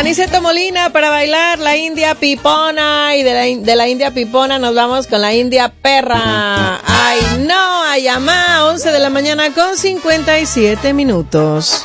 Aniceto Molina para bailar la India Pipona, y de la India Pipona nos vamos con la India Perra. Ay no, ay amá, 11 de la mañana con 57 minutos.